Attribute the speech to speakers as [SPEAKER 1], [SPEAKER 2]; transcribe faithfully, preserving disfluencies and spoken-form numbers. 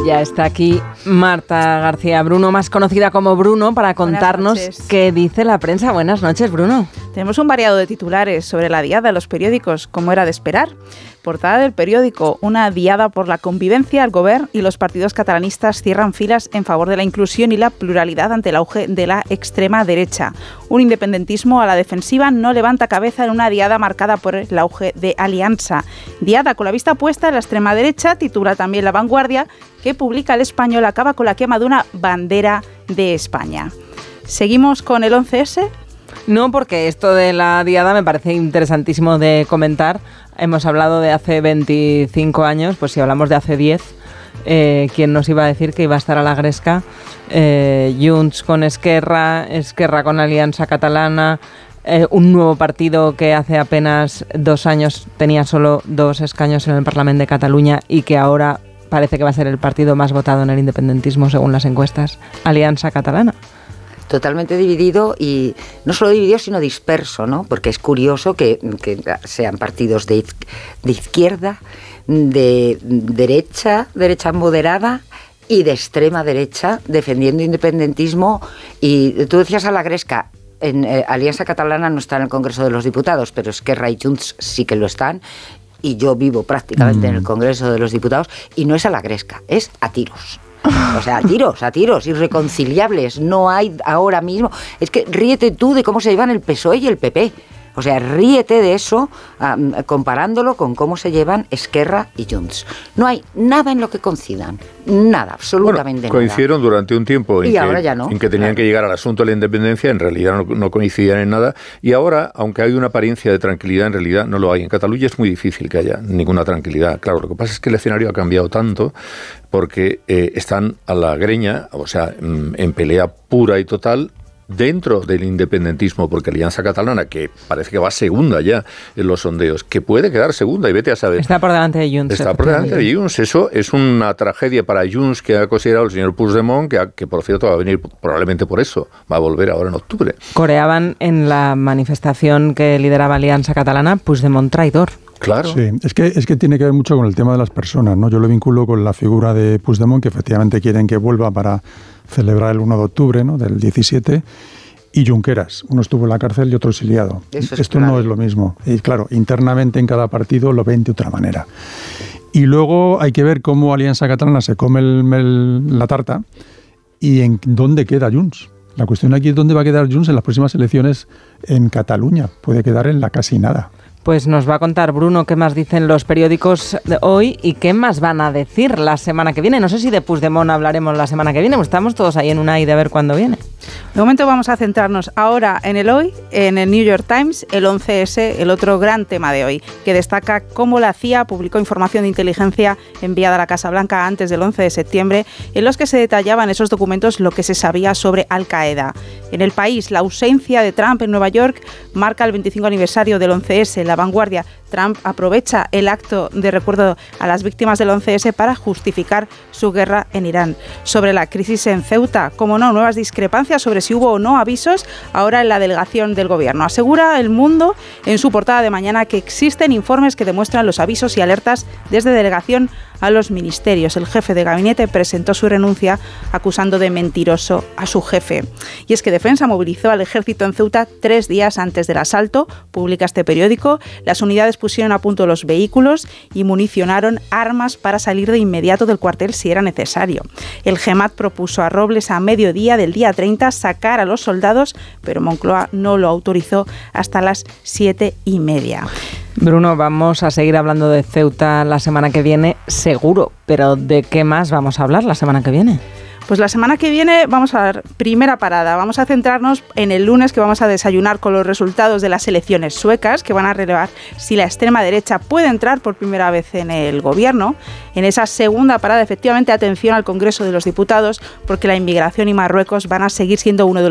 [SPEAKER 1] Ya está aquí Marta García Bruno, más conocida como Bruno, para contarnos qué dice la prensa. Buenas noches, Bruno.
[SPEAKER 2] Tenemos un variado de titulares sobre la diada de los periódicos, como era de esperar. Portada del periódico: una diada por la convivencia, el Govern y los partidos catalanistas cierran filas en favor de la inclusión y la pluralidad ante el auge de la extrema derecha. Un independentismo a la defensiva no levanta cabeza en una diada marcada por el auge de Aliança. Diada con la vista puesta en la extrema derecha, titula también La Vanguardia, que publica El Español, acaba con la quema de una bandera de España. ¿Seguimos con el once ese?
[SPEAKER 1] No, porque esto de la diada me parece interesantísimo de comentar. Hemos hablado de hace veinticinco años, pues si hablamos de hace diez, eh, ¿quién nos iba a decir que iba a estar a la gresca? Eh, Junts con Esquerra, Esquerra con Aliança Catalana, eh, un nuevo partido que hace apenas dos años tenía solo dos escaños en el Parlamento de Cataluña y que ahora parece que va a ser el partido más votado en el independentismo según las encuestas, Aliança Catalana.
[SPEAKER 3] Totalmente dividido, y no solo dividido sino disperso, ¿no? Porque es curioso que, que sean partidos de, iz, de izquierda, de derecha, derecha moderada y de extrema derecha defendiendo independentismo. Y tú decías a la gresca, en eh, Aliança Catalana no está en el Congreso de los Diputados, pero Esquerra y Junts sí que lo están. Y yo vivo prácticamente mm. en el Congreso de los Diputados, y no es a la gresca, es a tiros. O sea, a tiros, a tiros, irreconciliables. No hay ahora mismo. Es que ríete tú de cómo se llevan el P S O E y el P P. O sea, ríete de eso um, comparándolo con cómo se llevan Esquerra y Junts. No hay nada en lo que coincidan. Nada, absolutamente
[SPEAKER 4] bueno, coincidieron
[SPEAKER 3] nada.
[SPEAKER 4] durante un tiempo en,
[SPEAKER 3] y
[SPEAKER 4] que,
[SPEAKER 3] ahora ya no.
[SPEAKER 4] en que tenían claro. que llegar al asunto de la independencia. En realidad no, no coincidían en nada. Y ahora, aunque hay una apariencia de tranquilidad, en realidad no lo hay. En Cataluña es muy difícil que haya ninguna tranquilidad. Claro, lo que pasa es que el escenario ha cambiado tanto porque eh, están a la greña, o sea, en pelea pura y total dentro del independentismo, porque Aliança Catalana, que parece que va segunda ya en los sondeos, que puede quedar segunda, y vete a saber.
[SPEAKER 1] Está por delante de Junts.
[SPEAKER 4] Está por delante de Junts. Eso es una tragedia para Junts, que ha considerado el señor Puigdemont, que, ha, que por cierto va a venir probablemente por eso, va a volver ahora en octubre.
[SPEAKER 1] Coreaban en la manifestación que lideraba Aliança Catalana, Puigdemont traidor.
[SPEAKER 4] Claro.
[SPEAKER 5] Sí, es que, es que tiene que ver mucho con el tema de las personas, ¿no? Yo lo vinculo con la figura de Puigdemont, que efectivamente quieren que vuelva para celebrar el uno de octubre, ¿no?, del diecisiete, y Junqueras. Uno estuvo en la cárcel y otro exiliado.
[SPEAKER 3] Eso es
[SPEAKER 5] Esto
[SPEAKER 3] claro.
[SPEAKER 5] no es lo mismo. Y claro, internamente en cada partido lo ven de otra manera. Y luego hay que ver cómo Aliança Catalana se come el, el, la tarta y en dónde queda Junts. La cuestión aquí es dónde va a quedar Junts en las próximas elecciones en Cataluña. Puede quedar en la casi nada.
[SPEAKER 1] Pues nos va a contar Bruno qué más dicen los periódicos de hoy y qué más van a decir la semana que viene. No sé si de Puigdemont hablaremos la semana que viene, pues estamos todos ahí en una y de ver cuándo viene.
[SPEAKER 2] De momento vamos a centrarnos ahora en el hoy, en el New York Times, el once ese, el otro gran tema de hoy, que destaca cómo la C I A publicó información de inteligencia enviada a la Casa Blanca antes del once de septiembre, en los que se detallaban esos documentos lo que se sabía sobre Al-Qaeda. En el país, la ausencia de Trump en Nueva York marca el veinticinco aniversario del once ese. La Vanguardia: Trump aprovecha el acto de recuerdo a las víctimas del once ese para justificar su guerra en Irán. Sobre la crisis en Ceuta, como no, nuevas discrepancias sobre si hubo o no avisos ahora en la delegación del gobierno. Asegura El Mundo en su portada de mañana que existen informes que demuestran los avisos y alertas desde delegación a los ministerios. El jefe de gabinete presentó su renuncia acusando de mentiroso a su jefe. Y es que Defensa movilizó al ejército en Ceuta tres días antes del asalto, publica este periódico. Las unidades pusieron a punto los vehículos y municionaron armas para salir de inmediato del cuartel si era necesario. El GEMAT propuso a Robles a mediodía del día treinta sacar a los soldados, pero Moncloa no lo autorizó hasta las siete y media.
[SPEAKER 1] Bruno, vamos a seguir hablando de Ceuta la semana que viene, seguro, pero ¿de qué más vamos a hablar la semana que viene?
[SPEAKER 2] Pues la semana que viene vamos a dar primera parada. Vamos a centrarnos en el lunes, que vamos a desayunar con los resultados de las elecciones suecas, que van a relevar si la extrema derecha puede entrar por primera vez en el gobierno. En esa segunda parada, efectivamente, atención al Congreso de los Diputados, porque la inmigración y Marruecos van a seguir siendo uno de los